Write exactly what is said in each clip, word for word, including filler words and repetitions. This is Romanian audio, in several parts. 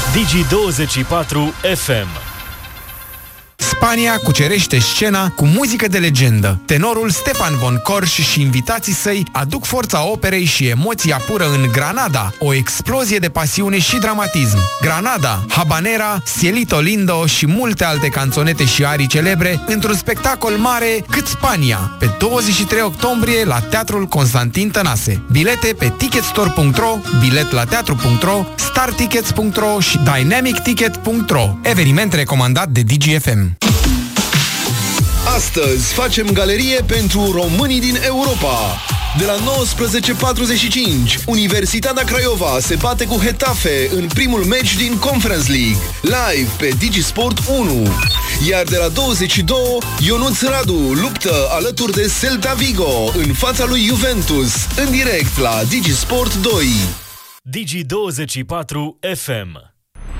Digi douăzeci și patru F M. Spania cucerește scena cu muzică de legendă. Tenorul Stefan von Korsch și invitații săi aduc forța operei și emoția pură în Granada, o explozie de pasiune și dramatism. Granada, Habanera, Cielito Lindo și multe alte canțonete și arii celebre într-un spectacol mare cât Spania, pe douăzeci și trei octombrie la Teatrul Constantin Tănase. Bilete pe ticketstore punct ro, bilet la teatru punct ro, startickets punct ro și dynamic ticket punct ro. Eveniment recomandat de Digi F M. Astăzi facem galerie pentru românii din Europa. De la nouăsprezece patruzeci și cinci, Universitatea Craiova se bate cu Getafe în primul meci din Conference League, live pe Digisport unu. Iar de la douăzeci și doi, Ionuț Radu luptă alături de Celta Vigo în fața lui Juventus, în direct la Digisport doi. Digi douăzeci și patru F M.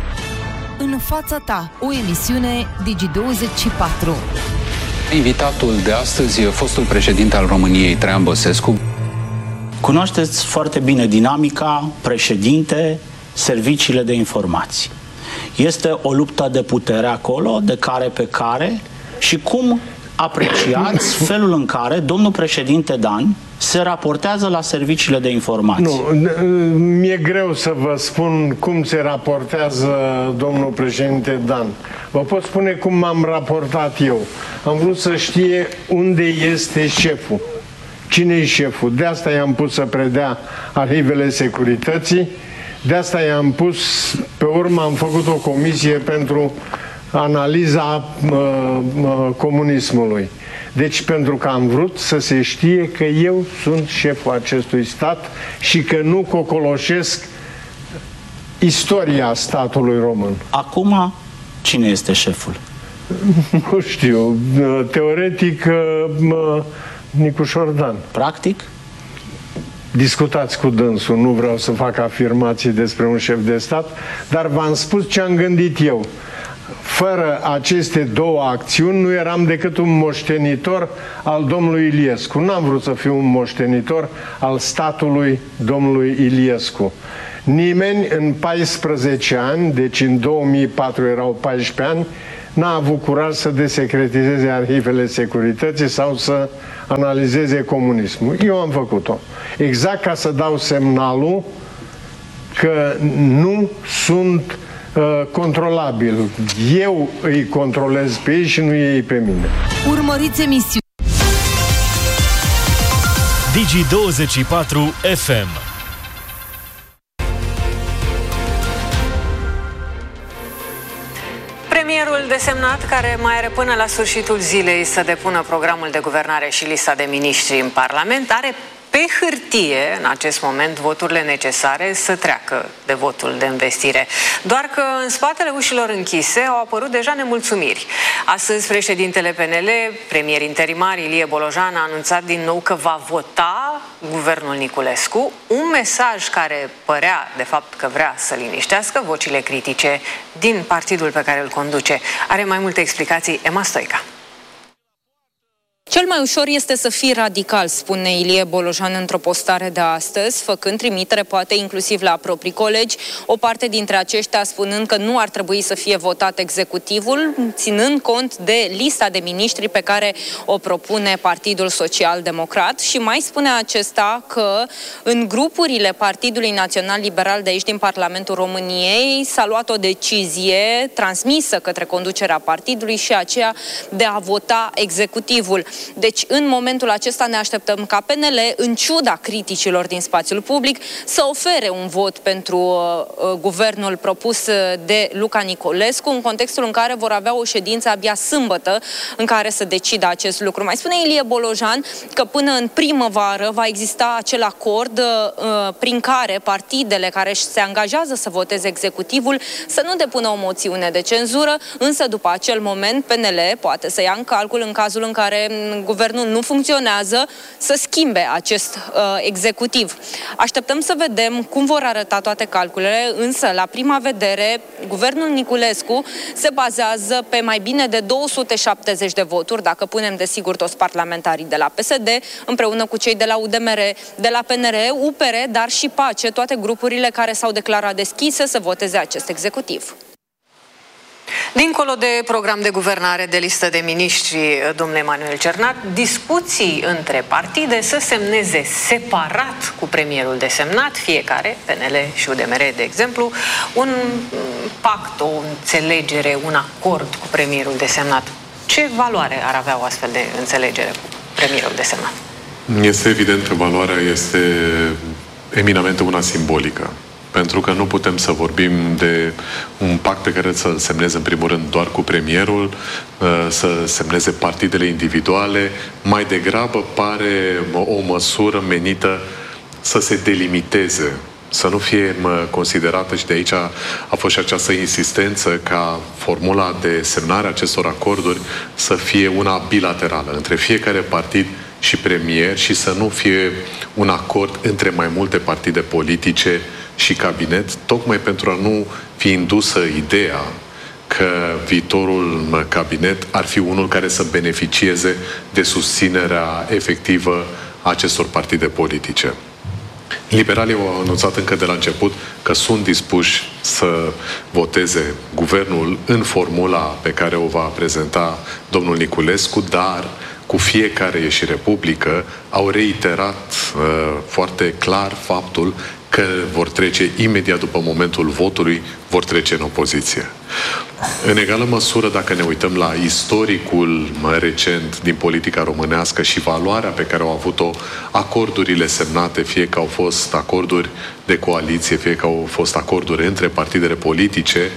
În fața ta, o emisiune Digi douăzeci și patru. Invitatul de astăzi e fostul președinte al României, Traian Băsescu. Cunoașteți foarte bine dinamica, președinte, serviciile de informații. Este o luptă de putere acolo, de care pe care, și cum apreciați felul în care domnul președinte Dan se raportează la serviciile de informații? Nu, mi-e greu să vă spun cum se raportează domnul președinte Dan. Vă pot spune cum m-am raportat eu. Am vrut să știe unde este șeful. Cine e șeful? De asta i-am pus să predea arhivele securității. De asta i-am pus, pe urmă am făcut o comisie pentru analiza uh, uh, comunismului. Deci pentru că am vrut să se știe că eu sunt șeful acestui stat și că nu cocoloșesc istoria statului român. Acum, cine este șeful? Nu știu. Teoretic, Nicușor Dan. Practic? Discutați cu dânsul, nu vreau să fac afirmații despre un șef de stat, dar v-am spus ce am gândit eu. Fără aceste două acțiuni nu eram decât un moștenitor al domnului Iliescu. N-am vrut să fiu un moștenitor al statului domnului Iliescu. Nimeni în paisprezece ani, deci în două mii patru erau paisprezece ani, n-a avut curaj să desecretizeze arhivele securității sau să analizeze comunismul. Eu am făcut-o. Exact ca să dau semnalul că nu sunt controlabil. Eu îi controlez pe ei și nu ei pe mine. Urmăriți emisiunea Digi douăzeci și patru F M. Premierul desemnat, care mai are până la sfârșitul zilei să depună programul de guvernare și lista de miniștri în Parlament, are pe hârtie, în acest moment, voturile necesare să treacă de votul de învestire. Doar că în spatele ușilor închise au apărut deja nemulțumiri. Astăzi, președintele P N L, premier interimar Ilie Bolojan, a anunțat din nou că va vota guvernul Niculescu, un mesaj care părea, de fapt, că vrea să liniștească vocile critice din partidul pe care îl conduce. Are mai multe explicații Emma Stoica. Cel mai ușor este să fii radical, spune Ilie Bolojan într-o postare de astăzi, făcând trimitere poate inclusiv la proprii colegi, o parte dintre aceștia spunând că nu ar trebui să fie votat executivul, ținând cont de lista de miniștri pe care o propune Partidul Social Democrat, și mai spune acesta că în grupurile Partidului Național Liberal de aici din Parlamentul României s-a luat o decizie transmisă către conducerea partidului și aceea de a vota executivul. Deci, în momentul acesta ne așteptăm ca P N L, în ciuda criticilor din spațiul public, să ofere un vot pentru uh, guvernul propus de Luca Niculescu, în contextul în care vor avea o ședință abia sâmbătă în care să decidă acest lucru. Mai spune Ilie Bolojan că până în primăvară va exista acel acord uh, prin care partidele care se angajează să voteze executivul să nu depună o moțiune de cenzură, însă după acel moment P N L poate să ia în calcul, în cazul în care guvernul nu funcționează, să schimbe acest uh, executiv. Așteptăm să vedem cum vor arăta toate calculele, însă, la prima vedere, guvernul Niculescu se bazează pe mai bine de două sute șaptezeci de voturi, dacă punem, desigur, toți parlamentarii de la P S D, împreună cu cei de la U D M R, de la P N R, U P R, dar și PACE, toate grupurile care s-au declarat deschise să voteze acest executiv. Dincolo de program de guvernare, de listă de miniștri, domnule Emanuel Cernat, discuții între partide să semneze separat cu premierul desemnat, fiecare, P N L și U D M R, de exemplu, un pact, o înțelegere, un acord cu premierul desemnat. Ce valoare ar avea o astfel de înțelegere cu premierul desemnat? Este evident că valoarea este eminamente una simbolică. Pentru că nu putem să vorbim de un pact pe care să-l semneze în primul rând doar cu premierul, să semneze partidele individuale. Mai degrabă pare o măsură menită să se delimiteze, să nu fie considerată, și de aici a fost și această insistență ca formula de semnare a acestor acorduri să fie una bilaterală între fiecare partid și premier și să nu fie un acord între mai multe partide politice și cabinet, tocmai pentru a nu fi indusă ideea că viitorul cabinet ar fi unul care să beneficieze de susținerea efectivă a acestor partide politice. Liberalii au anunțat încă de la început că sunt dispuși să voteze guvernul în formula pe care o va prezenta domnul Niculescu, dar cu fiecare ieșire publică au reiterat uh, foarte clar faptul că vor trece imediat după momentul votului, vor trece în opoziție. În egală măsură, dacă ne uităm la istoricul recent din politica românească și valoarea pe care au avut-o acordurile semnate, fie că au fost acorduri de coaliție, fie că au fost acorduri între partidele politice,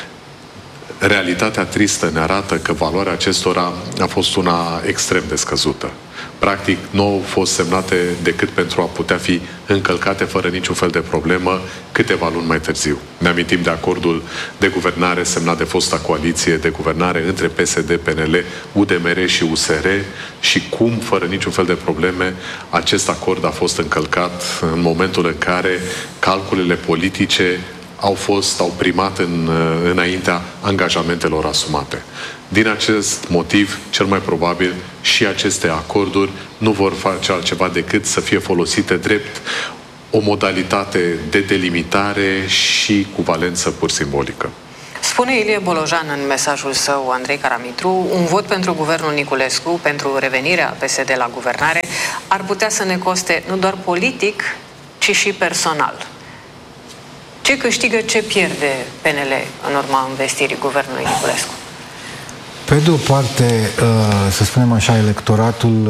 realitatea tristă ne arată că valoarea acestora a fost una extrem de scăzută. Practic, nu au fost semnate decât pentru a putea fi încălcate fără niciun fel de problemă câteva luni mai târziu. Ne amintim de acordul de guvernare semnat de fosta coaliție de guvernare între P S D, P N L, U D M R și U S R și cum, fără niciun fel de probleme, acest acord a fost încălcat în momentul în care calculele politice au fost, au primat în, înaintea angajamentelor asumate. Din acest motiv, cel mai probabil, și aceste acorduri nu vor face altceva decât să fie folosite drept o modalitate de delimitare și cu valență pur simbolică. Spune Ilie Bolojan în mesajul său, Andrei Caramitru, un vot pentru guvernul Niculescu, pentru revenirea P S D la guvernare, ar putea să ne coste nu doar politic, ci și personal. Ce câștigă, ce pierde P N L în urma investirii guvernului Niculescu? Pe de o parte, să spunem așa, electoratul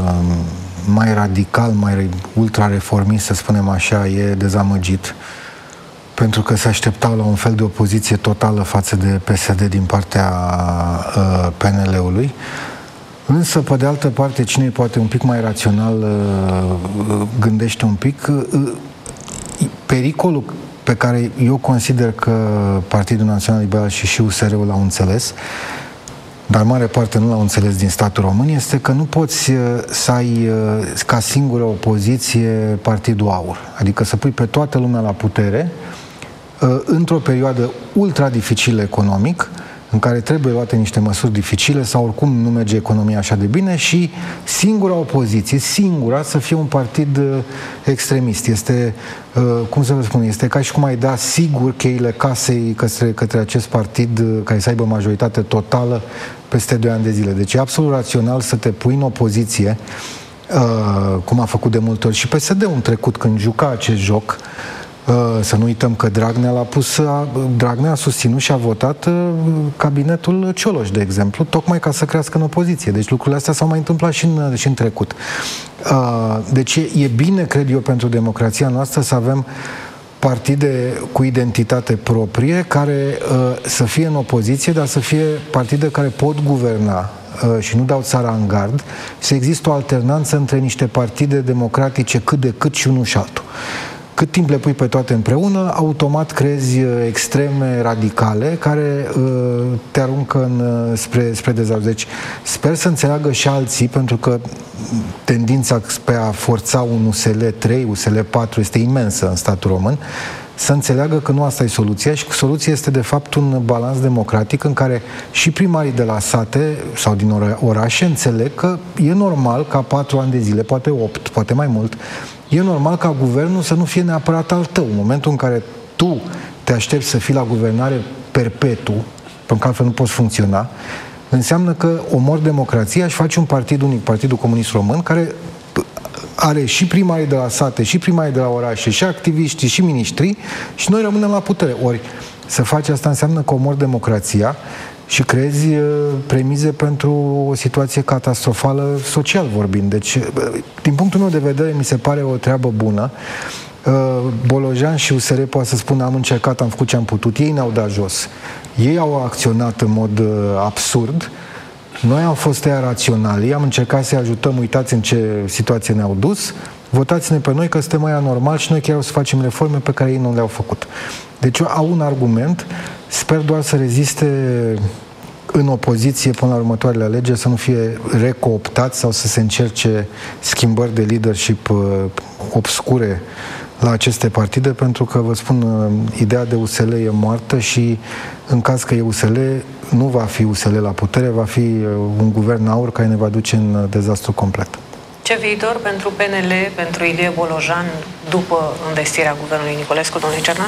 mai radical, mai ultra-reformist, să spunem așa, e dezamăgit. Pentru că se așteptau la un fel de opoziție totală față de P S D din partea P N L-ului. Însă, pe de altă parte, cine poate un pic mai rațional gândește un pic, pericolul pe care eu consider că Partidul Național Liberal și și U S R-ul l-au înțeles, dar mare parte nu l-au înțeles din statul român, este că nu poți să ai ca singură opoziție Partidul Aur. Adică să pui pe toată lumea la putere într-o perioadă ultra dificilă economic, în care trebuie luate niște măsuri dificile sau oricum nu merge economia așa de bine și singura opoziție, singura, să fie un partid extremist. Este, cum să vă spun, este ca și cum ai da sigur cheile casei către, către acest partid care să aibă majoritate totală peste doi ani de zile. Deci e absolut rațional să te pui în opoziție, cum a făcut de multe ori și P S D-ul în trecut când juca acest joc. Să nu uităm că Dragnea l-a pus, Dragnea a susținut și a votat cabinetul Cioloș, de exemplu, tocmai ca să crească în opoziție. Deci lucrurile astea s-au mai întâmplat și în, și în trecut. Deci e, e bine, cred eu, pentru democrația noastră să avem partide cu identitate proprie, care să fie în opoziție, dar să fie partide care pot guverna și nu dau țara în gard, să există o alternanță între niște partide democratice cât de cât și unul și altul. cât timp le pui pe toate împreună, automat creezi extreme radicale care uh, te aruncă în, spre, spre dezastru. Deci sper să înțeleagă și alții, pentru că tendința pe a forța un U S L trei, U S L patru este imensă în statul român, să înțeleagă că nu asta e soluția și că soluția este de fapt un balans democratic în care și primarii de la sate sau din orașe înțeleg că e normal ca patru ani de zile, poate opt, poate mai mult, e normal ca guvernul să nu fie neapărat al tău. În momentul în care tu te aștepți să fii la guvernare perpetu, pentru că altfel nu poți funcționa, înseamnă că omori democrația și faci un partid unic, Partidul Comunist Român, care are și primarii de la sate, și primarii de la orașe, și activiștii, și miniștrii, și noi rămânem la putere. Ori să faci asta înseamnă că omori democrația și creezi premize pentru o situație catastrofală social vorbind. Deci, din punctul meu de vedere, mi se pare o treabă bună. Bolojan și U S R poate să spună am încercat, am făcut ce am putut. Ei ne-au dat jos. Ei au acționat în mod absurd. Noi am fost ea raționali, am încercat să-i ajutăm, uitați în ce situație ne-au dus, votați-ne pe noi că suntem aia normal și noi chiar o să facem reforme pe care ei nu le-au făcut. Deci eu au un argument, sper doar să reziste în opoziție până la următoarele alegeri, să nu fie recooptați sau să se încerce schimbări de leadership uh, obscure la aceste partide, pentru că, vă spun, uh, ideea de U S L e moartă și în caz că e U S L, nu va fi U S L la putere, va fi uh, un guvern aur care ne va duce în uh, dezastru complet. Ce viitor pentru P N L, pentru Ilie Bolojan, după învestirea guvernului Niculescu, domnule Cernat?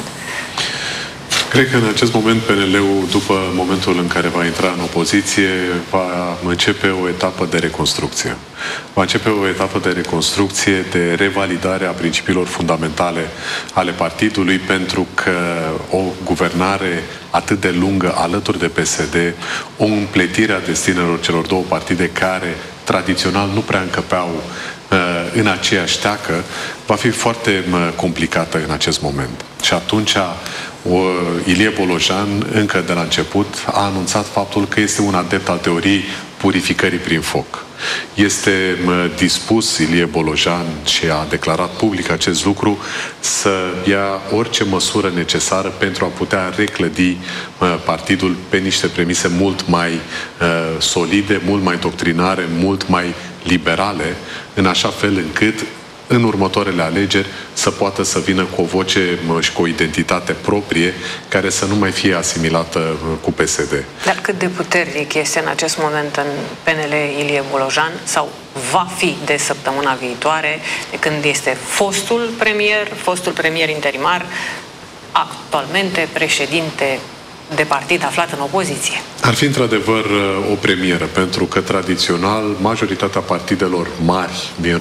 Cred că în acest moment P N L-ul, după momentul în care va intra în opoziție, va începe o etapă de reconstrucție. Va începe o etapă de reconstrucție, de revalidare a principiilor fundamentale ale partidului, pentru că o guvernare atât de lungă alături de P S D, o împletire a destinelor celor două partide care tradițional nu prea încăpeau uh, în aceeași teacă, va fi foarte uh, complicată în acest moment. Și atunci o, Ilie Bolojan, încă de la început, a anunțat faptul că este un adept al teoriei purificării prin foc. Este uh, dispus Ilie Bolojan și a declarat public acest lucru să ia orice măsură necesară pentru a putea reclădi uh, partidul pe niște premise mult mai uh, solide, mult mai doctrinare, mult mai liberale, în așa fel încât în următoarele alegeri să poată să vină cu o voce și cu o identitate proprie care să nu mai fie asimilată cu P S D. Dar cât de puternic este în acest moment în P N L Ilie Bolojan sau va fi de săptămâna viitoare, de când este fostul premier, fostul premier interimar, actualmente președinte de partid aflat în opoziție? Ar fi într-adevăr o premieră, pentru că tradițional majoritatea partidelor mari din